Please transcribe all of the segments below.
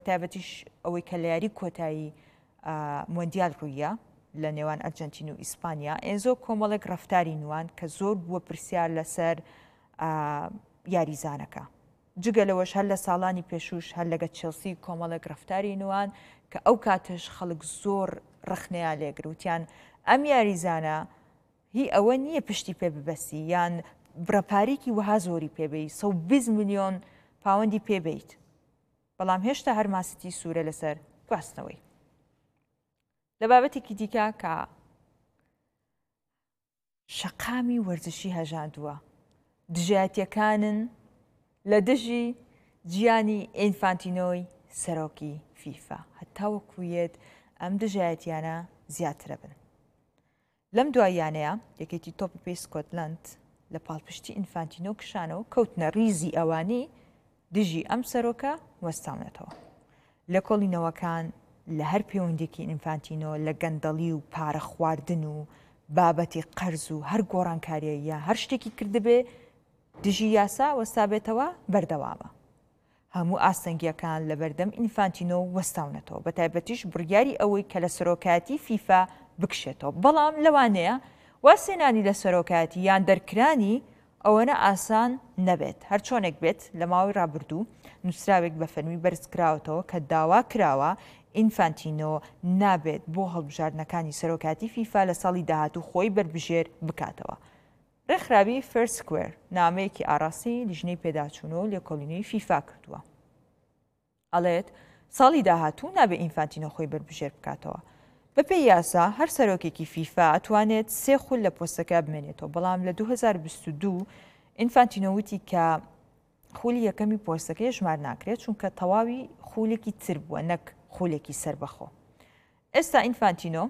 تایبەتیش ئەوەی کە لە یاری کۆتایی مۆندیال ڕوویە لە نێوان ئەرجەنتین و ئیسپانیا ئێنزۆ کۆمەڵێک ڕەفتاری نوان کە زۆر بووە پرسیار لەسەر یاریزانەکە. جگە لەوەش هەر لە ساڵانی پێشوش هەر لەگە چێلسی کۆمەڵێک ڕەفتاری نوان کە ئەو کاتش خەڵک زۆر ڕخنەیە لێگروتیان ئەم یاریزانە هی ئەوە نییە پشتی پێ ببەسی یان بڕەپارێکی وەها زۆری پێبی 120 میلیۆن پاوەندی پێبیت، بەڵام هێشتا هەر ماسیتی سوورە لەسەر گواستنەوەی. لە بابەتێکی دیکە کە شەقامی وەرزشی هەژاندووە دژایەتیەکانن لە دژی جیانی ئینفانتینۆی سەرۆکی فیفا هەتا وەکوویێت ئەم دژایەتیانە زیاترە بن. لەم دواییانەیە یەکێتی تۆپ پێی سکۆتلەند لە پاڵپشتی ئینفانتینۆ کشانەوە کەوتنە ریزی ئەوانەی دژی ئەم سەرۆکە وەستاونەتەوە. لە کۆڵینەوەکان لە هەر پەیوەندێکی ئینفانتینۆ لە گەندەڵی و پارە خواردن و بابەتی قەرز و هەر گۆڕانکاریە هەر شتێکی کردبێ دژی یاسا وەستابێتەوە بەردەوامە. هەموو ئاستەنگیەکان لە بەردەم ئینفانتینۆ وەستاونەتەوە بە تایبەتیش بڕیاری ئەوەی کە لە سەرۆکاتی فیفا بکشێتەوە، بەڵام لەوانەیە واسێنانی لە سەرۆکاتی یان دەرکرانی ئەوەنە ئاسان نەبێت. هەر چۆنێک بێت لە ماوەی ڕابردوو نووسراوێک بە فەرمی بەرزکراوەتەوە کە داوا کراوە ئینفانتینۆ نابێت بۆ هەڵبژاردنەکانی سەرۆکاتی فیفا لە ساڵی داهاتوو خۆی بربژێر بکاتەوە. ڕێکخراوی فێرست سکوێر نامەیەکی ئاڕاستی لیژنەی پێداچوونەوە لێکۆڵینەوەی فیفا کردووە. ئەڵێت ساڵی داهاتوو نابێت ئینفانتینۆ خۆی بربژێر بکاتەوە. بەپێی یاسا هەر سەرۆکێکی فیفا ئەتوانێت 3 خول لە پۆستەکە بمێنێتەوە، بەڵام لە 2022 ئینفانتینۆ وتی کە خولی یەکەمی پۆستەکەی ژمار ناکرێت چونکە تەواوی خولێکی تر بووە نەک خولێکی سربەخۆ. ئێستا ئینفانتینۆ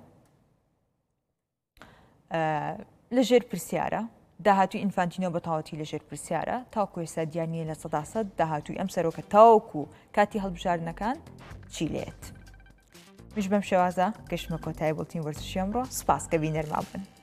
لەژێر پرسیارە، داهاتوی ئینفانتینۆ بە تاواتی لەژێر پرسیارە تاوەکو ئێستا دیانیە لە 100% داهاتوی ئەم سەرۆکە تاوەکو کاتی هەڵبژاردنەکان چی لێت. میش بەم شێوازە گەشتمە کۆتایی بولتین وەرزشی ئەمڕۆ. سپاس کە بینەرمان بن.